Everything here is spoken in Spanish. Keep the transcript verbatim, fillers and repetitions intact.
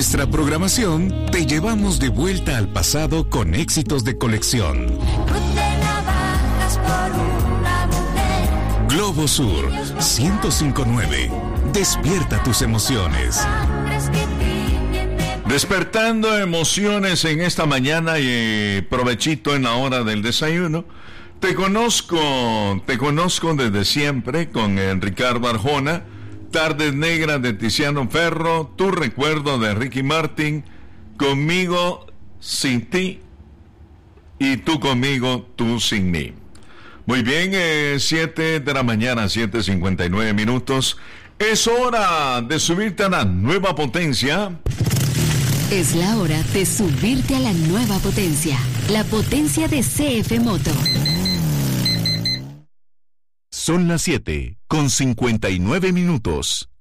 nuestra programación te llevamos de vuelta al pasado con éxitos de colección. Globo Sur ciento cinco punto nueve. Despierta tus emociones. Despertando emociones en esta mañana y provechito en la hora del desayuno. Te conozco, te conozco desde siempre con eh, Ricardo Arjona, Tardes Negras de Tiziano Ferro, Tu Recuerdo de Ricky Martin, Conmigo sin ti y Tú conmigo, tú sin mí. Muy bien, eh, siete de la mañana, siete cincuenta y nueve minutos. Es hora de subirte a la nueva potencia. Es la hora de subirte a la nueva potencia, la potencia de C F Moto. Son las siete con cincuenta y nueve minutos.